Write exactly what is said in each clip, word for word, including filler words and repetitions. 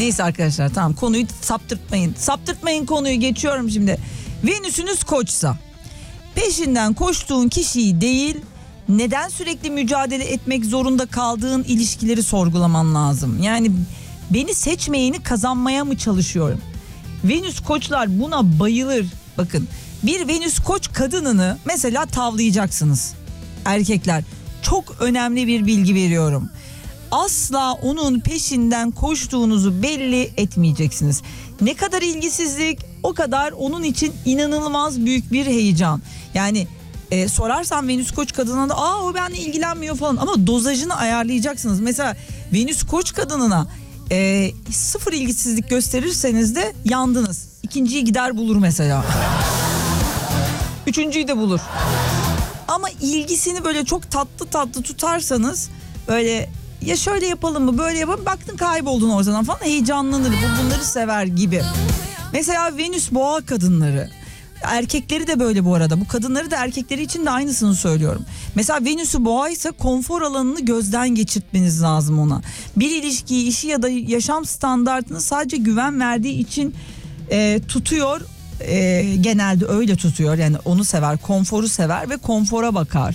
Neyse arkadaşlar, tamam, konuyu saptırtmayın. Saptırtmayın konuyu, geçiyorum şimdi. Venüsünüz Koçsa, peşinden koştuğun kişiyi değil, neden sürekli mücadele etmek zorunda kaldığın ilişkileri sorgulaman lazım. Yani beni seçmeyeni kazanmaya mı çalışıyorum? Venüs Koçlar buna bayılır. Bakın, bir Venüs Koç kadınını mesela tavlayacaksınız. Erkekler, çok önemli bir bilgi veriyorum. Asla onun peşinden koştuğunuzu belli etmeyeceksiniz. Ne kadar ilgisizlik, o kadar onun için inanılmaz büyük bir heyecan. Yani e, sorarsan Venüs Koç kadına da aa o benimle ilgilenmiyor falan, ama dozajını ayarlayacaksınız. Mesela Venüs Koç kadınına e, sıfır ilgisizlik gösterirseniz de yandınız. İkinciyi gider bulur mesela. Üçüncüyü de bulur. Ama ilgisini böyle çok tatlı tatlı tutarsanız, böyle ya şöyle yapalım mı, böyle yapalım, baktın kayboldun ortadan falan, heyecanlanır, bu bunları sever gibi. Mesela Venüs Boğa kadınları, erkekleri de böyle bu arada, bu kadınları da erkekleri için de aynısını söylüyorum. Mesela Venüs'ü Boğa ise konfor alanını gözden geçirtmeniz lazım ona. Bir ilişkiyi, işi ya da yaşam standartını sadece güven verdiği için e, tutuyor. E, genelde öyle tutuyor, yani onu sever, konforu sever ve konfora bakar.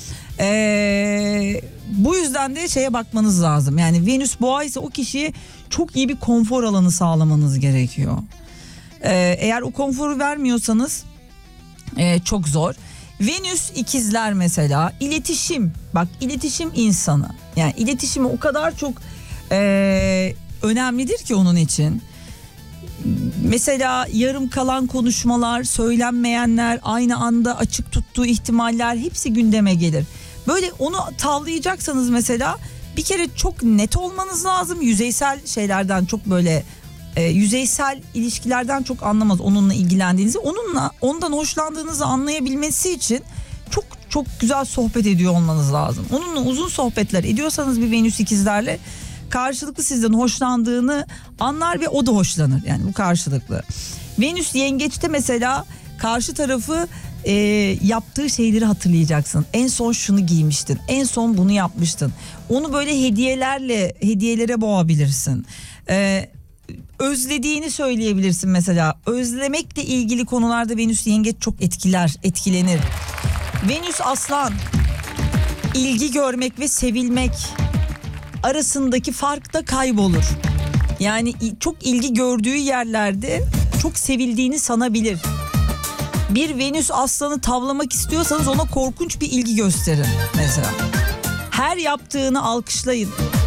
E, bu yüzden de şeye bakmanız lazım, yani Venüs Boğa ise o kişiye çok iyi bir konfor alanı sağlamanız gerekiyor. E, eğer o konforu vermiyorsanız e, çok zor. Venüs İkizler mesela, iletişim, bak iletişim insanı, yani iletişimi o kadar çok e, önemlidir ki onun için. Mesela yarım kalan konuşmalar, söylenmeyenler, aynı anda açık tuttuğu ihtimaller hepsi gündeme gelir. Böyle onu tavlayacaksanız mesela bir kere çok net olmanız lazım. Yüzeysel şeylerden çok, böyle e, yüzeysel ilişkilerden çok anlamaz onunla ilgilendiğinizi. Onunla, ondan hoşlandığınızı anlayabilmesi için çok çok güzel sohbet ediyor olmanız lazım. Onunla uzun sohbetler ediyorsanız bir Venüs İkizlerle, karşılıklı sizden hoşlandığını anlar ve o da hoşlanır. Yani bu karşılıklı. Venüs Yengeç'te mesela karşı tarafı e, yaptığı şeyleri hatırlayacaksın. En son şunu giymiştin, en son bunu yapmıştın. Onu böyle hediyelerle, hediyelere boğabilirsin. E, özlediğini söyleyebilirsin mesela. Özlemekle ilgili konularda Venüs Yengeç çok etkiler, etkilenir. Venüs Aslan, ilgi görmek ve sevilmek arasındaki fark da kaybolur. Yani çok ilgi gördüğü yerlerde çok sevildiğini sanabilir. Bir Venüs Aslan'ı tavlamak istiyorsanız ona korkunç bir ilgi gösterin mesela. Her yaptığını alkışlayın.